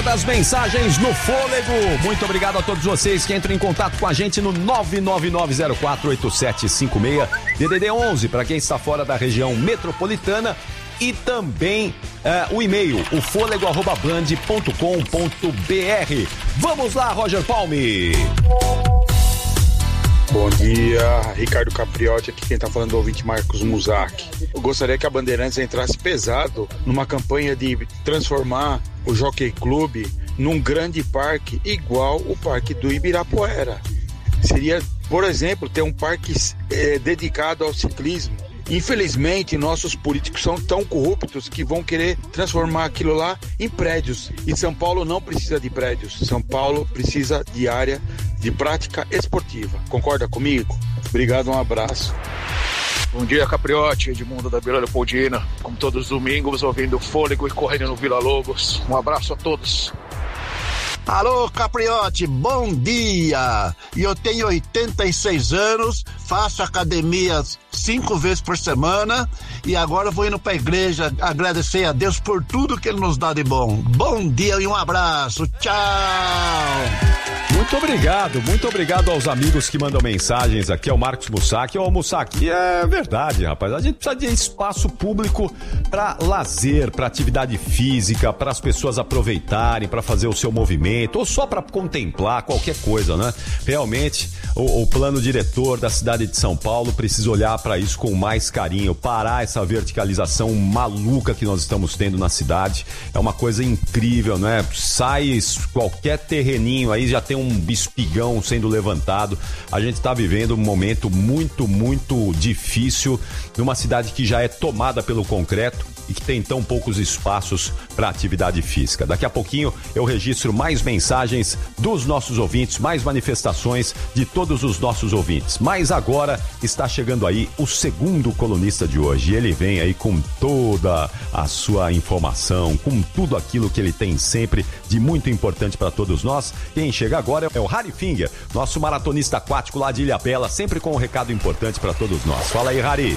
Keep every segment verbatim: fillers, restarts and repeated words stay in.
hora das mensagens no Fôlego. Muito obrigado a todos vocês que entram em contato com a gente no nove nove nove zero quatro oito sete cinco seis, D D D onze, para quem está fora da região metropolitana, e também uh, o e-mail, o fôlego arroba band ponto com ponto br. Vamos lá, Roger Palme. Bom dia, Ricardo Capriotti, aqui quem tá falando é o ouvinte Marcos Muzak. Eu gostaria que a Bandeirantes entrasse pesado numa campanha de transformar o Jockey Club num grande parque igual o parque do Ibirapuera. Seria, por exemplo, ter um parque é, dedicado ao ciclismo. Infelizmente, nossos políticos são tão corruptos que vão querer transformar aquilo lá em prédios. E São Paulo não precisa de prédios. São Paulo precisa de área de prática esportiva. Concorda comigo? Obrigado, um abraço. Bom dia, Capriotti, Edmundo da Vila Leopoldina. Como todos os domingos, ouvindo Fôlego e correndo no Vila Lobos. Um abraço a todos. Alô, Capriotti, bom dia! E eu tenho oitenta e seis anos, faço academia cinco vezes por semana e agora vou indo pra igreja agradecer a Deus por tudo que Ele nos dá de bom. Bom dia e um abraço, tchau! Muito obrigado, muito obrigado aos amigos que mandam mensagens aqui, ao Marcos Mussac. Ô, Mussac, é verdade, rapaz, a gente precisa de espaço público para lazer, para atividade física, para as pessoas aproveitarem, para fazer o seu movimento, ou só para contemplar qualquer coisa, né? Realmente, o, o plano diretor da cidade de São Paulo precisa olhar para isso com mais carinho, parar essa verticalização maluca que nós estamos tendo na cidade. É uma coisa incrível, né? Sai qualquer terreninho aí, já tem um espigão sendo levantado. A gente está vivendo um momento muito, muito difícil numa cidade que já é tomada pelo concreto e que tem tão poucos espaços para atividade física. Daqui a pouquinho eu registro mais mensagens dos nossos ouvintes, mais manifestações de todos os nossos ouvintes. Mas agora está chegando aí o segundo colunista de hoje. Ele vem aí com toda a sua informação, com tudo aquilo que ele tem sempre de muito importante para todos nós. Quem chega agora é o Harry Finger, nosso maratonista aquático lá de Ilhabela, sempre com um recado importante para todos nós. Fala aí, Harry.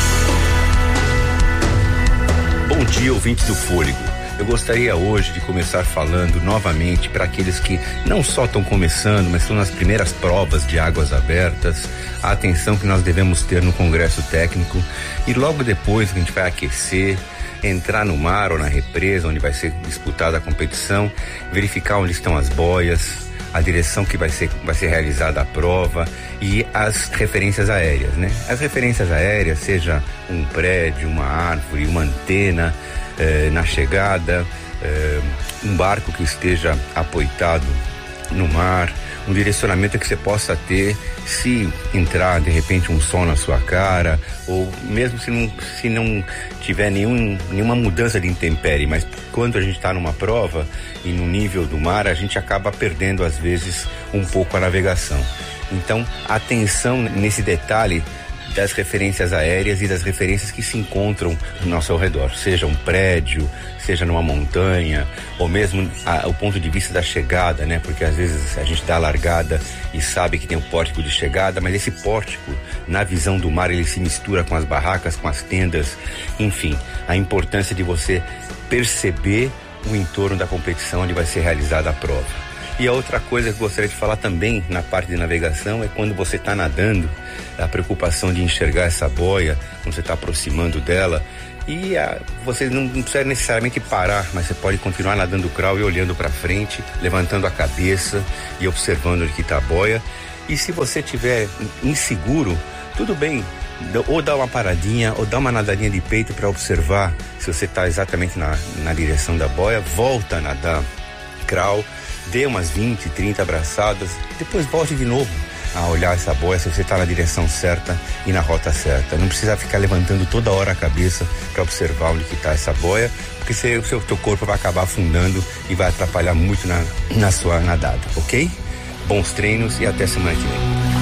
Bom dia, ouvintes do Fôlego. Eu gostaria hoje de começar falando novamente para aqueles que não só estão começando, mas estão nas primeiras provas de águas abertas, a atenção que nós devemos ter no Congresso Técnico e logo depois que a gente vai aquecer, entrar no mar ou na represa onde vai ser disputada a competição, verificar onde estão as boias, a direção que vai ser, vai ser realizada a prova e as referências aéreas, né? As referências aéreas, seja um prédio, uma árvore, uma antena eh, na chegada, eh, um barco que esteja apoitado no mar, um direcionamento que você possa ter se entrar de repente um sol na sua cara, ou mesmo se não, se não tiver nenhum, nenhuma mudança de intempérie, mas quando a gente está numa prova e no nível do mar, a gente acaba perdendo às vezes um pouco a navegação. Então, atenção nesse detalhe das referências aéreas e das referências que se encontram no nosso ao redor, seja um prédio, seja numa montanha, ou mesmo a, o ponto de vista da chegada, né? Porque às vezes a gente dá a largada e sabe que tem um pórtico de chegada, mas esse pórtico, na visão do mar, ele se mistura com as barracas, com as tendas, enfim, a importância de você perceber o entorno da competição onde vai ser realizada a prova. E a outra coisa que eu gostaria de falar também na parte de navegação é quando você está nadando, a preocupação de enxergar essa boia, quando você está aproximando dela, e a, você não, não precisa necessariamente parar, mas você pode continuar nadando crawl e olhando para frente, levantando a cabeça e observando onde que está a boia. E se você estiver inseguro, tudo bem, ou dá uma paradinha, ou dá uma nadadinha de peito para observar se você está exatamente na, na direção da boia, volta a nadar crawl, dê umas vinte, trinta abraçadas, depois volte de novo a olhar essa boia se você está na direção certa e na rota certa. Não precisa ficar levantando toda hora a cabeça para observar onde que está essa boia, porque você, o seu teu corpo vai acabar afundando e vai atrapalhar muito na, na sua nadada, ok? Bons treinos e até semana que vem.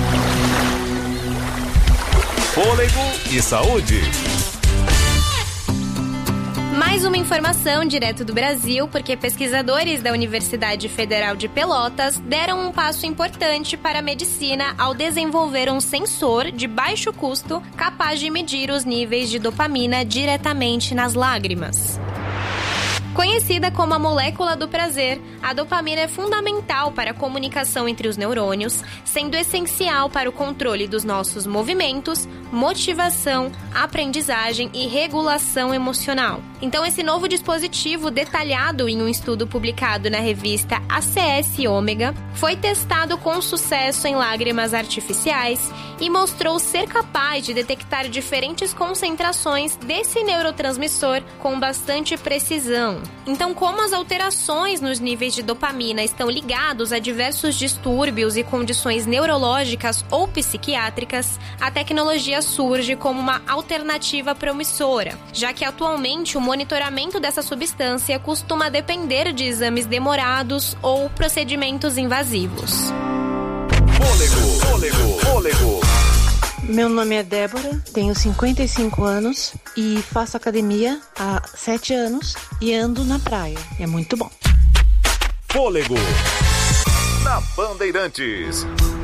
Fôlego e saúde. Mais uma informação direto do Brasil, porque pesquisadores da Universidade Federal de Pelotas deram um passo importante para a medicina ao desenvolver um sensor de baixo custo capaz de medir os níveis de dopamina diretamente nas lágrimas. Conhecida como a molécula do prazer, a dopamina é fundamental para a comunicação entre os neurônios, sendo essencial para o controle dos nossos movimentos, motivação, aprendizagem e regulação emocional. Então, esse novo dispositivo, detalhado em um estudo publicado na revista A C S Ômega, foi testado com sucesso em lágrimas artificiais e mostrou ser capaz de detectar diferentes concentrações desse neurotransmissor com bastante precisão. Então, como as alterações nos níveis de dopamina estão ligados a diversos distúrbios e condições neurológicas ou psiquiátricas, a tecnologia surge como uma alternativa promissora, já que atualmente o monitoramento dessa substância costuma depender de exames demorados ou procedimentos invasivos. Fôlego, fôlego, fôlego. Meu nome é Débora, tenho cinquenta e cinco anos e faço academia há sete anos e ando na praia. É muito bom. Fôlego na Bandeirantes.